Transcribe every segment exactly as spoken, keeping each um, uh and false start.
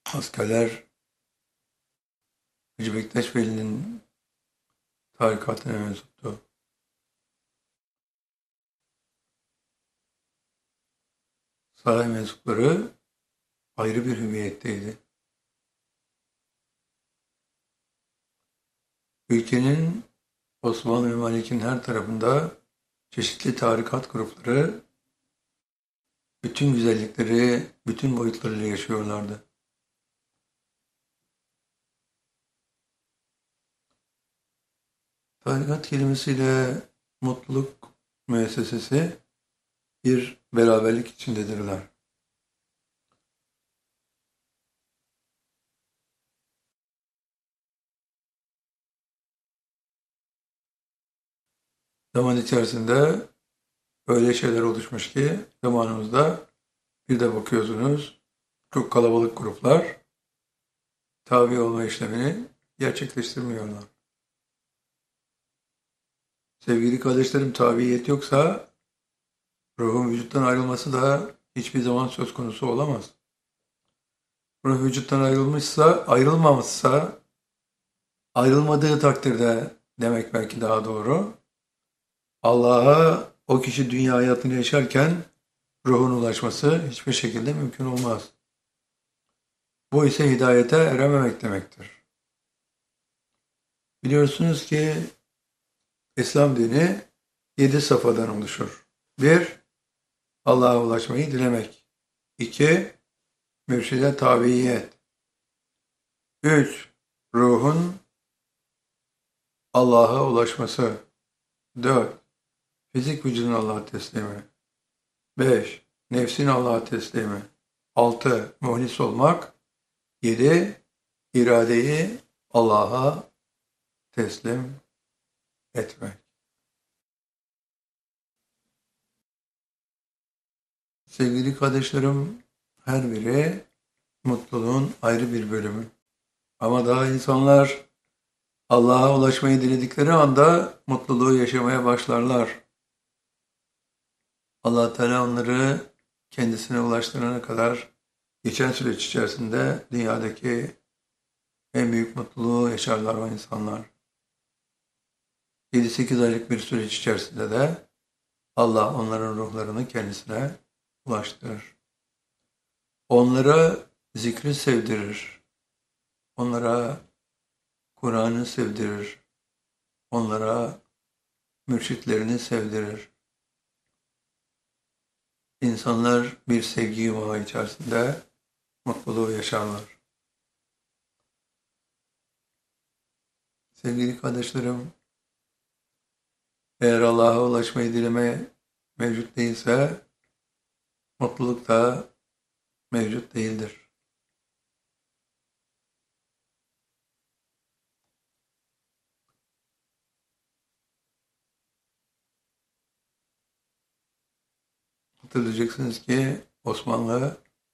Askerler Hacı Bektaş Veli'nin tarikatına mensuptu. Saray mensupları ayrı bir hüviyetteydi. Ülkenin Osmanlı Memleket'in her tarafında çeşitli tarikat grupları bütün güzellikleri, bütün boyutlarıyla yaşıyorlardı. Tarikat kelimesiyle mutluluk müessesesi bir beraberlik içindedirler. Zaman içerisinde öyle şeyler oluşmuş ki zamanımızda bir de bakıyorsunuz çok kalabalık gruplar tabi olma işlemini gerçekleştirmiyorlar. Sevgili kardeşlerim, tabiyet yoksa ruhun vücuttan ayrılması da hiçbir zaman söz konusu olamaz. Ruh vücuttan ayrılmışsa, ayrılmamışsa, ayrılmadığı takdirde demek belki daha doğru. Allah'a o kişi dünya hayatını yaşarken ruhun ulaşması hiçbir şekilde mümkün olmaz. Bu ise hidayete erememek demektir. Biliyorsunuz ki İslam dini yedi safhadan oluşur. Bir, Allah'a ulaşmayı dilemek. İki, mürşide tabiyet. Üç, ruhun Allah'a ulaşması. Dört, fizik vücudun Allah'a teslimi. Beş, nefsin Allah'a teslimi. Altı, muhlis olmak. Yedi, iradeyi Allah'a teslim etmek. Sevgili kardeşlerim, her biri mutluluğun ayrı bir bölümü. Ama daha insanlar Allah'a ulaşmayı diledikleri anda mutluluğu yaşamaya başlarlar. Allah Teala onları kendisine ulaştırana kadar geçen süreç içerisinde dünyadaki en büyük mutluluğu yaşarlar o insanlar. yedi sekiz aylık bir süreç içerisinde de Allah onların ruhlarını kendisine ulaştırır. Onlara zikri sevdirir. Onlara Kur'an'ı sevdirir. Onlara mürşitlerini sevdirir. İnsanlar bir sevgi yumağı içerisinde mutluluğu yaşarlar. Sevgili kardeşlerim, eğer Allah'a ulaşmayı dileme mevcut değilse, mutluluk da mevcut değildir. Hatırlayacaksınız ki Osmanlı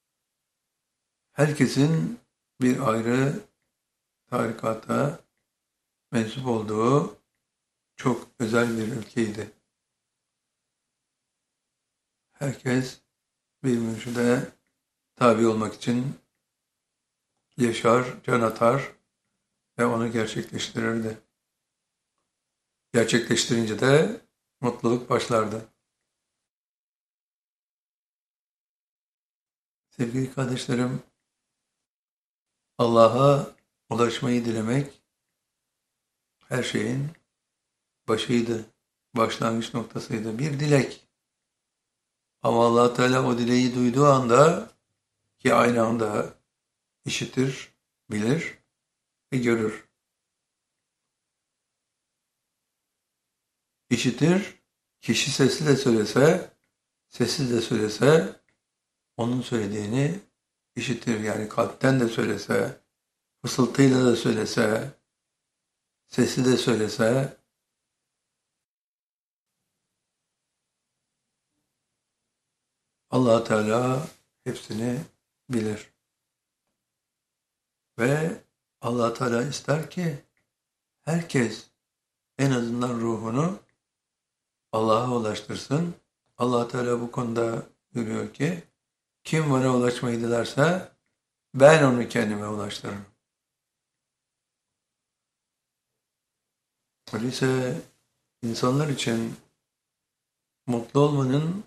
herkesin bir ayrı tarikata mensup olduğu çok özel bir ülkeydi. Herkes bir mürşide tabi olmak için yaşar, can atar ve onu gerçekleştirirdi. Gerçekleştirince de mutluluk başlardı. Sevgili kardeşlerim, Allah'a ulaşmayı dilemek her şeyin başıydı, başlangıç noktasıydı. Bir dilek. Ama Allah Teala o dileği duyduğu anda ki aynı anda işitir, bilir ve görür. İşitir, kişi sesli de söylese, sessiz de söylese, onun söylediğini işitir. Yani kalpten de söylese, fısıltıyla da söylese, sesli de söylese, Allah Teala hepsini bilir. Ve Allah Teala ister ki herkes en azından ruhunu Allah'a ulaştırsın. Allah Teala bu konuda buyuruyor ki kim bana ulaşmayı dilerse ben onu kendime ulaştırırım. Öyleyse insanlar için mutlu olmanın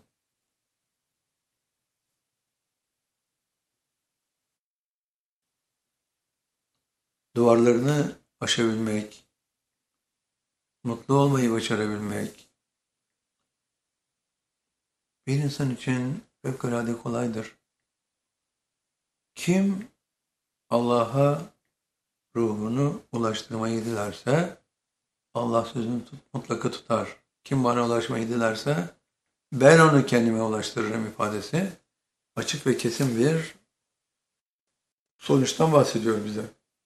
duvarlarını aşabilmek, mutlu olmayı başarabilmek bir insan için fevkalade kolaydır. Kim Allah'a ruhunu ulaştırmayı dilerse Allah sözünü tut, mutlaka tutar. Kim bana ulaşmayı dilerse ben onu kendime ulaştırırım ifadesi açık ve kesin bir sonuçtan bahsediyor bize.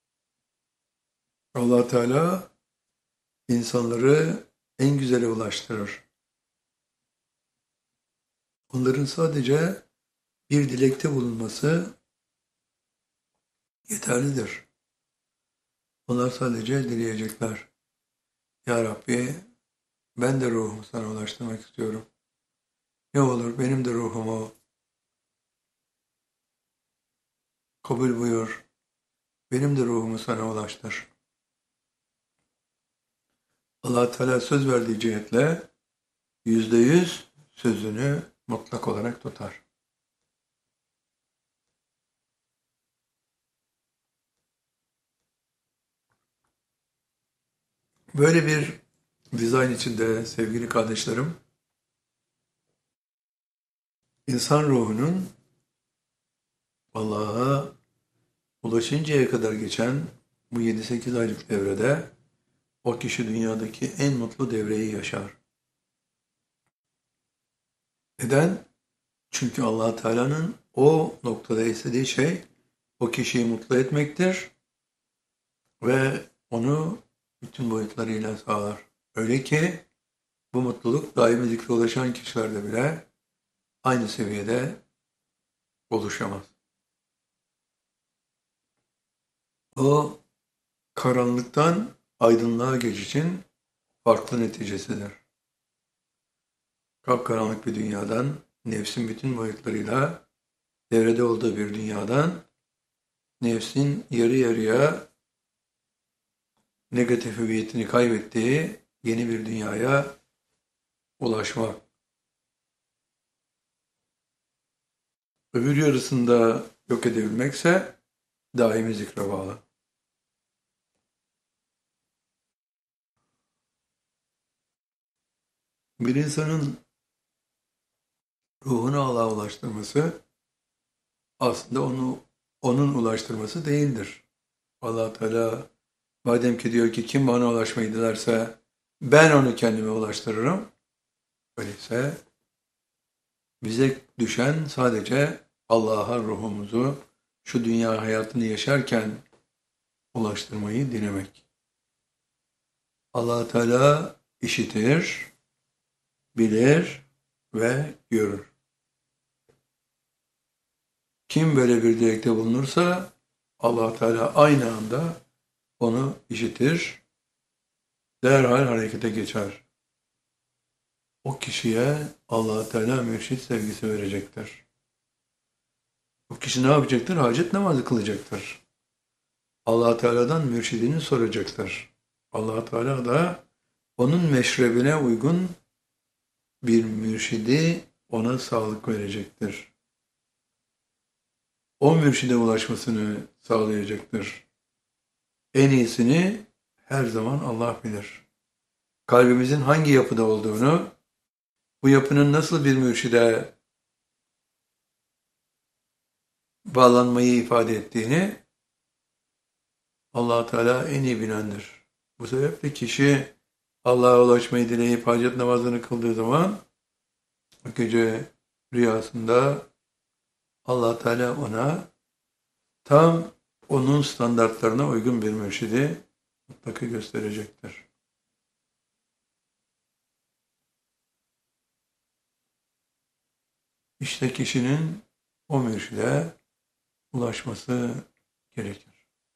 Allah Teala insanları en güzele ulaştırır. Onların sadece bir dilekte bulunması yeterlidir. Onlar sadece dileyecekler. Ya Rabbi, ben de ruhumu sana ulaştırmak istiyorum. Ne olur benim de ruhumu kabul buyur. Benim de ruhumu sana ulaştır. Allah Teala söz verdiği cihetle yüzde yüz sözünü mutlak olarak tutar. Böyle bir dizayn içinde sevgili kardeşlerim, insan ruhunun Allah'a ulaşıncaya kadar geçen bu yedi sekiz aylık devrede o kişi dünyadaki en mutlu devreyi yaşar. Neden? Çünkü Allah Teala'nın o noktada istediği şey o kişiyi mutlu etmektir ve onu bütün boyutlarıyla sağlar. Öyle ki bu mutluluk daimi zikre ulaşan kişilerde bile aynı seviyede oluşamaz. O karanlıktan aydınlığa geçişin farklı neticesidir. Kapkaranlık bir dünyadan, nefsin bütün boyutlarıyla devrede olduğu bir dünyadan, nefsin yarı yarıya negatif hüviyetini kaybettiği yeni bir dünyaya ulaşmak. Öbür yarısında yok edebilmekse daimi zikre bağlı. Bir insanın ruhunu Allah'a ulaştırması aslında onu onun ulaştırması değildir. Allah Teala madem ki diyor ki kim bana ulaşmayı dilerse ben onu kendime ulaştırırım. Öyleyse bize düşen sadece Allah'a ruhumuzu şu dünya hayatını yaşarken ulaştırmayı dilemek. Allah Teala işitir, bilir ve görür. Kim böyle bir dilekte bulunursa Allah Teala aynı anda onu işitir, derhal harekete geçer. O kişiye Allah Teala mürşit sevgisi verecektir. O kişi ne yapacaktır? Hacet namazı kılacaktır. Allah Teala'dan mürşidini soracaktır. Allah Teala da onun meşrebine uygun bir mürşidi ona sağlık verecektir. O mürşide ulaşmasını sağlayacaktır. En iyisini her zaman Allah bilir. Kalbimizin hangi yapıda olduğunu, bu yapının nasıl bir mürşide bağlanmayı ifade ettiğini Allah Teala en iyi bilendir. Bu sebeple kişi Allah'a ulaşmayı dileyip hacet namazını kıldığı zaman o gece rüyasında Allah Teala ona tam onun standartlarına uygun bir mürşidi mutlaka gösterecektir. İşte kişinin o mürşide ulaşması gerekir.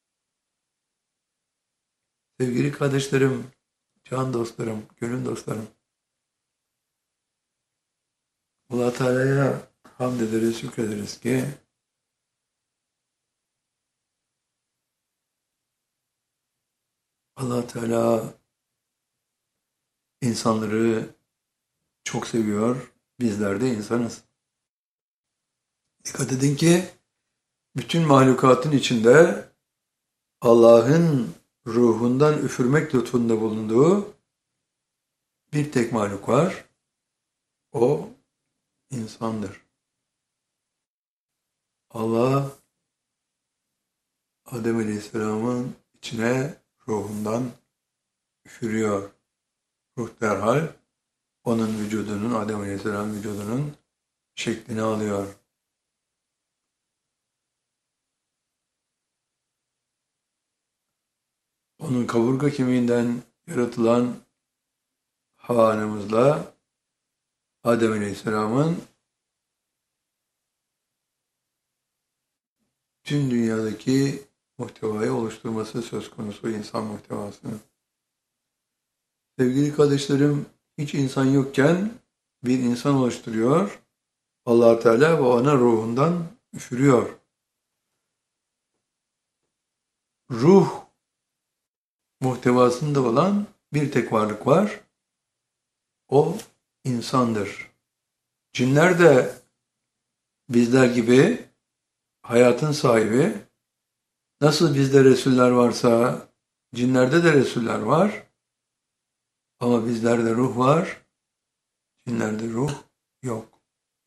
Sevgili kardeşlerim, can dostlarım, gönül dostlarım, Allah Teala'ya hamd ederiz, şükrederiz ki Allah Teala insanları çok seviyor. Bizler de insanız. Dikkat edin ki bütün mahlukatın içinde Allah'ın ruhundan üfürmek lütfunda bulunduğu bir tek mahluk var. O insandır. Allah Adem Aleyhisselam'ın içine ruhundan üfürüyor. Ruh derhal onun vücudunun, Adem Aleyhisselam vücudunun şeklini alıyor. Onun kaburga kemiğinden yaratılan Havva anamızla Adem Aleyhisselam'ın tüm dünyadaki muhtevayı oluşturması söz konusu, insan muhtevasını. Sevgili kardeşlerim, hiç insan yokken bir insan oluşturuyor. Allah Teala ve ona ruhundan üfürüyor. Ruh muhtevasında olan bir tek varlık var. O insandır. Cinler de bizler gibi hayatın sahibi. Nasıl bizde Resuller varsa cinlerde de Resuller var. Ama bizlerde ruh var. Cinlerde ruh yok.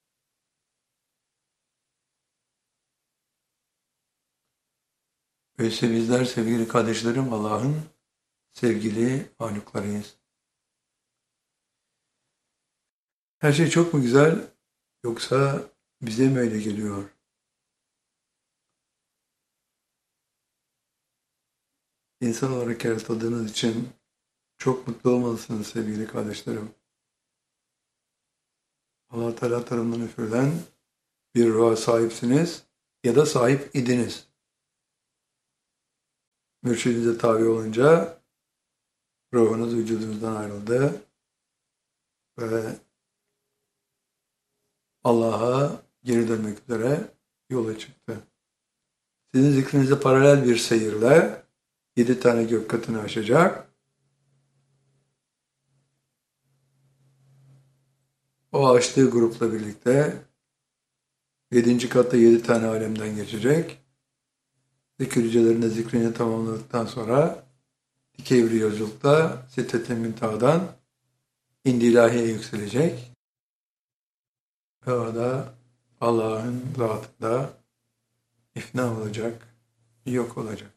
Öyleyse bizler sevgili kardeşlerim Allah'ın sevgili mahluklarıyız. Her şey çok mu güzel yoksa bize mi öyle geliyor? İnsan olarak yaratıldığınız için çok mutlu olmalısınız sevgili kardeşlerim. Allah Teala tarafından üfürülen bir ruha sahipsiniz ya da sahip idiniz. Mürşidinize tabi olunca ruhunuz vücudunuzdan ayrıldı ve Allah'a geri dönmek üzere yola çıktı. Sizin zikrinize paralel bir seyirle yedi tane gök katını aşacak. O aştığı grupla birlikte yedinci katta yedi tane alemden geçecek. Zikir yücelerinde zikrini tamamladıktan sonra dikey bir yolculukta Sidret-i Münteha'dan İndi ilahiye yükselecek. Ve orada Allah'ın zatında ifna olacak, yok olacak.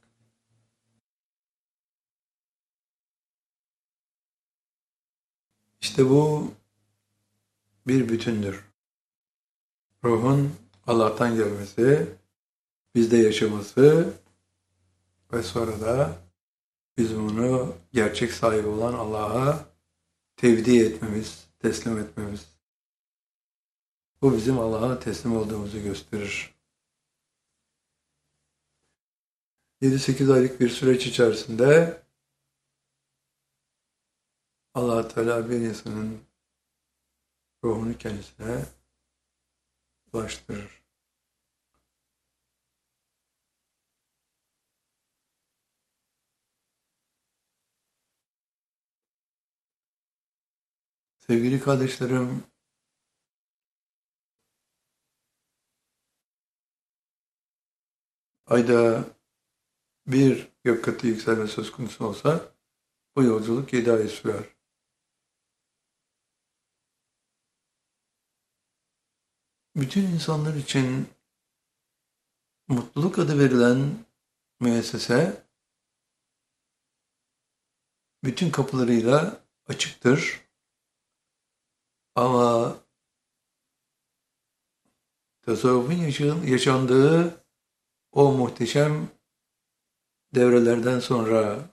İşte bu bir bütündür. Ruhun Allah'tan gelmesi, bizde yaşaması ve sonra da biz bunu gerçek sahibi olan Allah'a tevdi etmemiz, teslim etmemiz. Bu bizim Allah'a teslim olduğumuzu gösterir. yedi sekiz aylık bir süreç içerisinde Allah Teala bir insanın ruhunu kendisine ulaştırır. Sevgili kardeşlerim, ayda bir gök katı yükselme söz konusu olsa bu yolculuk yedi ay sürer. Bütün insanlar için mutluluk adı verilen müessese bütün kapılarıyla açıktır. Ama tasavvufun yaşandığı o muhteşem devrelerden sonra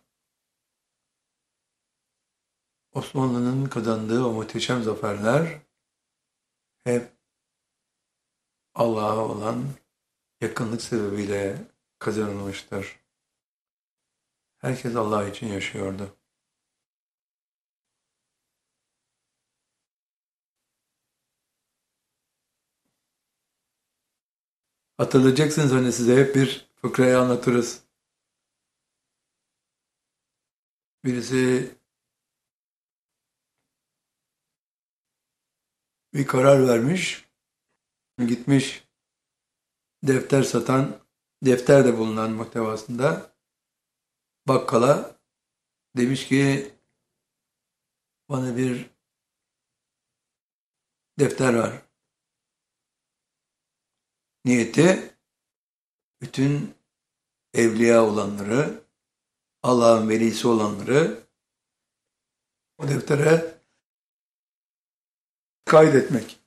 Osmanlı'nın kazandığı o muhteşem zaferler hep Allah'a olan yakınlık sebebiyle kazanılmıştır. Herkes Allah için yaşıyordu. Hatırlayacaksınız hani size hep bir fıkrayı anlatırız. Birisi bir karar vermiş, gitmiş defter satan, defterde bulunan muhtevasında bakkala demiş ki bana bir defter var. Niyeti bütün evliya olanları, Allah'ın velisi olanları o deftere kaydetmek.